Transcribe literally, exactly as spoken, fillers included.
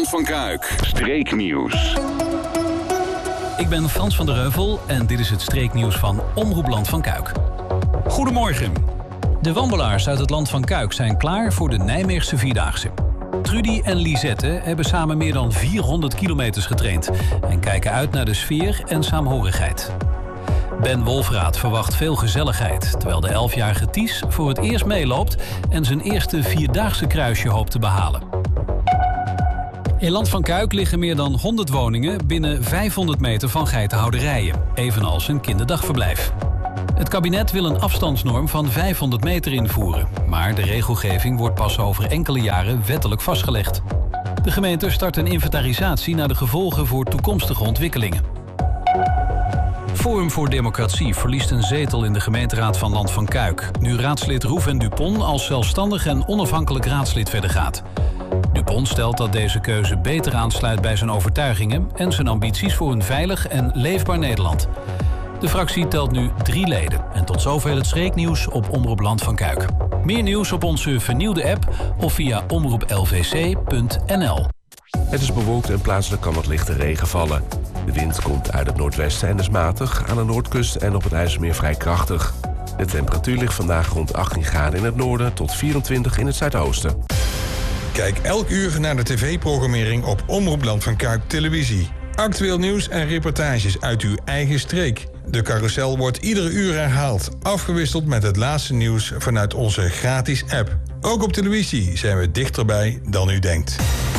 Land van Kuik, streeknieuws. Ik ben Frans van der Heuvel en dit is het streeknieuws van Omroep Land van Kuik. Goedemorgen. De wandelaars uit het Land van Kuik zijn klaar voor de Nijmeegse Vierdaagse. Trudy en Lisette hebben samen meer dan vierhonderd kilometers getraind en kijken uit naar de sfeer en saamhorigheid. Ben Wolfraat verwacht veel gezelligheid, terwijl de elfjarige Ties voor het eerst meeloopt en zijn eerste Vierdaagse kruisje hoopt te behalen. In Land van Kuik liggen meer dan honderd woningen binnen vijfhonderd meter van geitenhouderijen, evenals een kinderdagverblijf. Het kabinet wil een afstandsnorm van vijfhonderd meter invoeren, maar de regelgeving wordt pas over enkele jaren wettelijk vastgelegd. De gemeente start een inventarisatie naar de gevolgen voor toekomstige ontwikkelingen. Forum voor Democratie verliest een zetel in de gemeenteraad van Land van Kuik, nu raadslid Rouven Dupont als zelfstandig en onafhankelijk raadslid verder gaat. Dupont stelt dat deze keuze beter aansluit bij zijn overtuigingen en zijn ambities voor een veilig en leefbaar Nederland. De fractie telt nu drie leden. En tot zover het streeknieuws op Omroep Land van Kuik. Meer nieuws op onze vernieuwde app of via omroep l v c punt n l. Het is bewolkt en plaatselijk kan wat lichte regen vallen. De wind komt uit het noordwesten en is matig, aan de noordkust en op het IJsselmeer vrij krachtig. De temperatuur ligt vandaag rond achttien graden in het noorden tot vierentwintig in het zuidoosten. Kijk elk uur naar de tv-programmering op Omroep Land van Kuik Televisie. Actueel nieuws en reportages uit uw eigen streek. De carousel wordt iedere uur herhaald, afgewisseld met het laatste nieuws vanuit onze gratis app. Ook op televisie zijn we dichterbij dan u denkt.